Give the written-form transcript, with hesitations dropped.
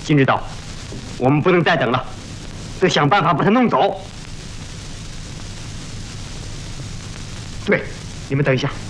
金指导，我们不能再等了，得想办法把他弄走。对，你们等一下。